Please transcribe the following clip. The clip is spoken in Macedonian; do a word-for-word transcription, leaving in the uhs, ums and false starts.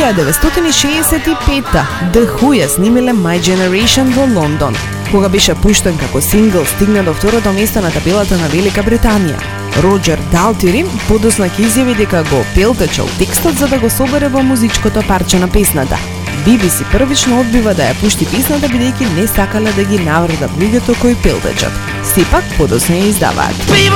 илјада деветстотини шеесет и пета The Who ја снимиле My Generation во Лондон. Кога беше пуштен како сингл, стигна до второто место на табелата на Велика Британија. Роџер Далтири подоцна ќе изјави дека го пелтечел текстот за да го собере во музичкото парче на песната. Би Би Си првично одбива да ја пушти песната бидејќи не сакале да ги навредат луѓето кои пелтечат. Сепак подоцна ја издаваат.